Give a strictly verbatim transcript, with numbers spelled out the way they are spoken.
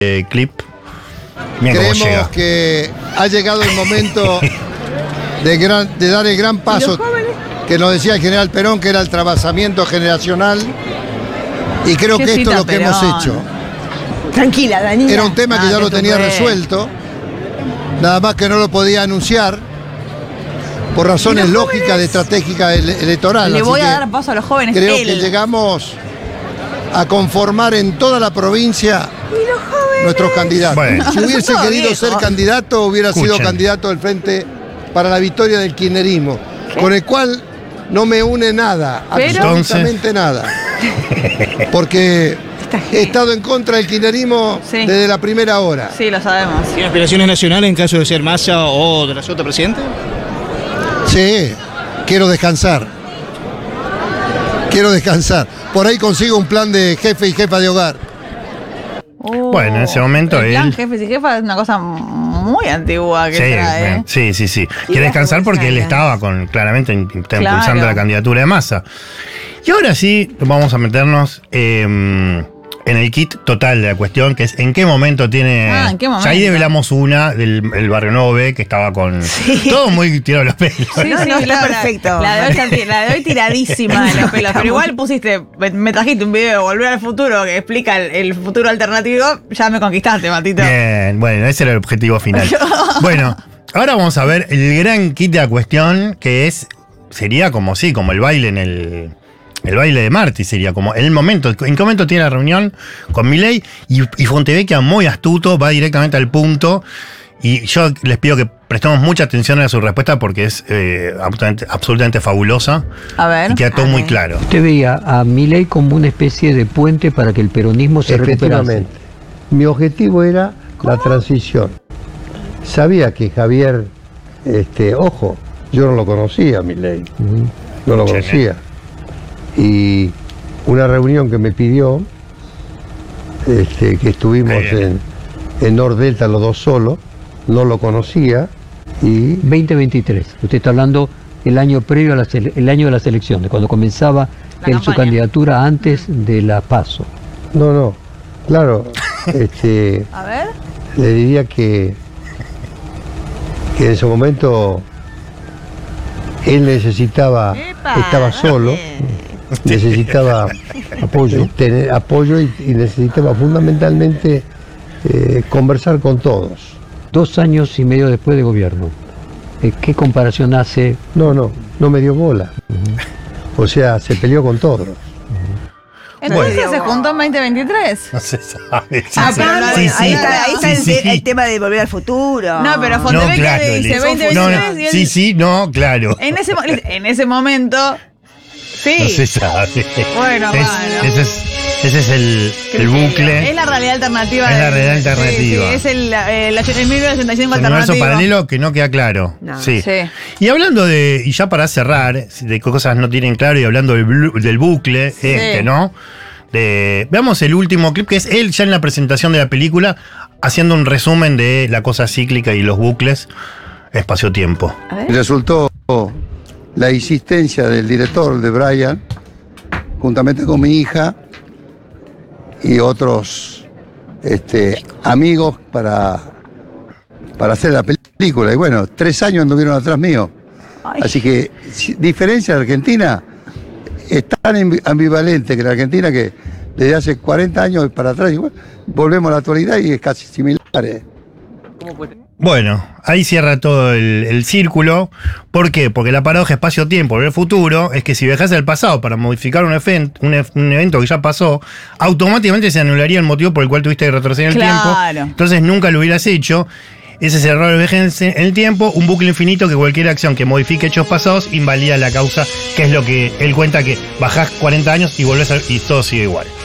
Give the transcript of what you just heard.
eh, clip. Miren cómo Creemos llega. que ha llegado el momento de, gran, de dar el gran paso que nos decía el general Perón, que era el trabajamiento generacional. Y creo que esto es lo que Perón. hemos hecho. Tranquila, Daniela. Era un tema que Ah, ya que lo tenía tupé. resuelto, nada más que no lo podía anunciar por razones ¿Y los lógicas jóvenes? de estratégica ele- electoral. Le Así voy a que dar paso a los jóvenes. creo Él. que llegamos a conformar en toda la provincia nuestros candidatos. Bueno. Si hubiese Todo querido viejo. ser candidato, hubiera sido Escuchen. candidato del Frente para la victoria del kirchnerismo, con el cual no me une nada, Pero- absolutamente nada. Porque he estado en contra del kirchnerismo Sí. desde la primera hora. Sí, lo sabemos. ¿Tiene aspiraciones nacionales en caso de ser Massa o de la Sota presidente? Sí, quiero descansar. Quiero descansar. Por ahí consigo un plan de jefe y jefa de hogar. Uh, Bueno, en ese momento el plan él- jefes y jefas es una cosa muy antigua que Sí, trae. bien. sí, sí, sí. Quiere descansar porque él estaba con claramente in- Claro. impulsando la candidatura de Massa. Y ahora sí vamos a meternos eh, en el kit total de la cuestión, que es en qué momento tiene. Ah, ¿en qué momento? Ya ahí develamos una del el Barrio Nove, que estaba con. Todo muy tirado los pelos. Sí, No, sí, no, está la- perfecto. La de, hoy está ti- la de hoy tiradísima de los pelos. Pero igual pusiste, me, me trajiste un video de Volver al Futuro que explica el, el futuro alternativo. Ya me conquistaste, Matito. Bien, bueno, ese era el objetivo final. Bueno, ahora vamos a ver el gran kit de la cuestión, que es. Sería como sí, como el baile en el. El baile de Marty sería como el momento. ¿En qué momento tiene la reunión con Milei? Y, y Fontevecchia, muy astuto, va directamente al punto. Y yo les pido que prestemos mucha atención a su respuesta porque es eh, absolutamente, absolutamente fabulosa. A ver. Y queda todo a muy ver. claro. Usted veía a Milei como una especie de puente para que el peronismo se recuperase. Efectivamente. Mi objetivo era la transición. Sabía que Javier, este, ojo, yo no lo conocía, Milei, no lo Sí. conocía. Y una reunión que me pidió, este, que estuvimos Ahí viene. en, en Nordelta los dos solos, no lo conocía y veinte veintitrés. Usted está hablando el año previo a la sele- el año de las elecciones, cuando comenzaba La el- su campaña. candidatura antes de la PASO. no, no, claro, este, A ver. le diría que, que en ese momento él necesitaba, Epa, estaba solo, necesitaba apoyo, tener apoyo y, y necesitaba fundamentalmente eh, conversar con todos. Dos años y medio después de gobierno. Eh, ¿Qué comparación hace? No, no, no me dio bola. O sea, se peleó con todos. Entonces Bueno. se juntó en veinte veintitrés. No se sabe. Sí, Ah, sí. pero Sí, sí. ahí está, ahí está Sí, el, sí. el tema de volver al futuro. No, pero No, Fontevecchia claro. le dice Liz. veinte No, veintitrés no, y él sí, sí, no, claro. En ese, mo- en ese momento. Sí. No se sabe. Bueno, Es- bueno. Ese es, ese es el, el bucle. Es la realidad alternativa. Es la del- realidad sí, alternativa. sí, es el, el, el mil novecientos ochenta y cinco El universo alternativo. paralelo que no queda claro. No. Sí. Sí. Y hablando de, y ya para cerrar, de qué cosas no tienen claro y hablando del, blu- del bucle, este, ¿no? De, veamos el último clip, que es él ya en la presentación de la película, haciendo un resumen de la cosa cíclica y los bucles espacio-tiempo. Y resultó la insistencia del director de Brian, juntamente con mi hija y otros este, amigos para, para hacer la película. Y bueno, tres años anduvieron atrás mío. Así que, si- diferencia de Argentina, es tan ambi- ambivalente que la Argentina que desde hace cuarenta años para atrás, igual, volvemos a la actualidad y es casi similar. ¿eh? Bueno, ahí cierra todo el, el círculo. ¿Por qué? Porque la paradoja espacio-tiempo del futuro es que si viajas al pasado para modificar un, efen- un, ef- un evento que ya pasó, automáticamente se anularía el motivo por el cual tuviste que retroceder el Claro. tiempo. Entonces nunca lo hubieras hecho. Ese es el error de viajes en el tiempo, un bucle infinito que cualquier acción que modifique hechos pasados invalida la causa, que es lo que él cuenta, que bajás cuarenta años y volvés a, y todo sigue igual.